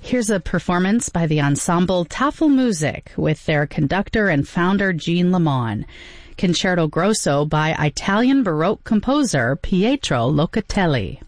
Here's a performance by the ensemble Tafelmusik with their conductor and founder Jean Lamont. Concerto Grosso by Italian Baroque composer Pietro Locatelli.